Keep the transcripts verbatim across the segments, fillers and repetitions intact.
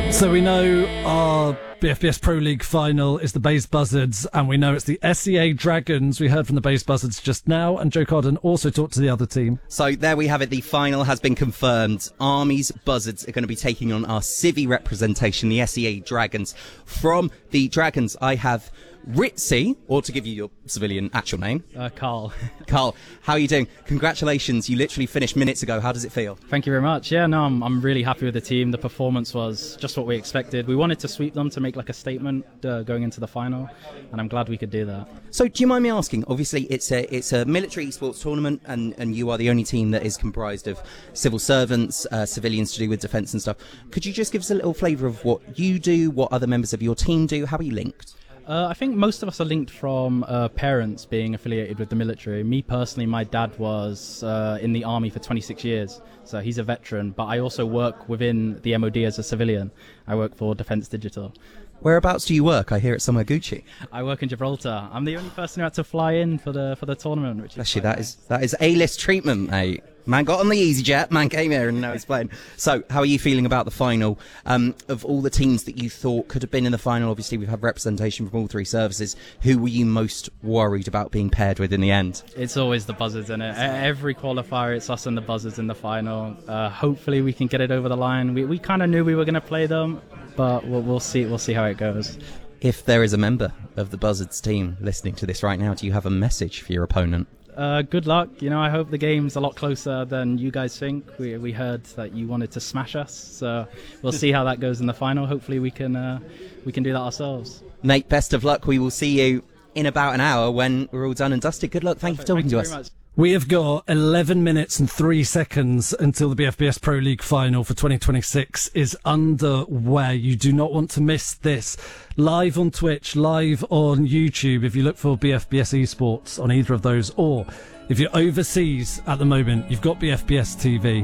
So we know our B F B S Pro League final is the Bays Buzzards, and we know it's the S E A Dragons. We heard from the Bays Buzzards just now, and Joe Carden also talked to the other team. So there we have it. The final has been confirmed. Army's Buzzards are going to be taking on our Civvy representation, the S E A Dragons. From the Dragons, I have Ritzy, or to give you your civilian actual name. Uh, Carl. Carl, how are you doing? Congratulations. You literally finished minutes ago. How does it feel? Thank you very much. Yeah, no, I'm, I'm really happy with the team. The performance was just what we expected. We wanted to sweep them to make like a statement uh, going into the final, and I'm glad we could do that. So do you mind me asking, obviously it's a it's a military esports tournament, and, and you are the only team that is comprised of civil servants, uh, civilians to do with defence and stuff. Could you just give us a little flavour of what you do, what other members of your team do? How are you linked? Uh, I think most of us are linked from uh, parents being affiliated with the military. Me personally, my dad was uh, in the army for twenty-six years, so he's a veteran, but I also work within the M O D as a civilian. I work for Defence Digital. Whereabouts do you work? I hear it's somewhere Gucci. I work in Gibraltar. I'm the only person who had to fly in for the for the tournament, which is Actually, that is that is A-list treatment, mate. Man got on the EasyJet, man came here, and now he's playing. So, how are you feeling about the final? Um, of all the teams that you thought could have been in the final, obviously we've had representation from all three services. Who were you most worried about being paired with in the end? It's always the Buzzards, isn't it? Every qualifier, it's us and the Buzzards in the final. Uh, hopefully, we can get it over the line. We we kind of knew we were going to play them, but we'll, we'll see. We'll see how it goes. If there is a member of the Buzzards team listening to this right now, do you have a message for your opponent? Uh, good luck. You know, I hope the game's a lot closer than you guys think. We we heard that you wanted to smash us, so we'll see how that goes in the final. Hopefully, we can uh, we can do that ourselves. Nate, best of luck. We will see you in about an hour when we're all done and dusted. Good luck. Thank you for talking to us. Much. We have got eleven minutes and three seconds until the B F B S Pro League final for twenty twenty-six is underway. You do not want to miss this. Live on Twitch, live on YouTube, if you look for B F B S Esports on either of those, or if you're overseas at the moment, you've got B F B S T V.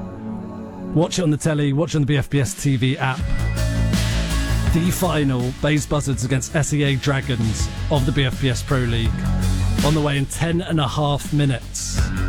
Watch it on the telly, watch it on the B F B S T V app. The final, Bays Buzzards against S E A Dragons of the B F B S Pro League. On the way in ten and a half minutes.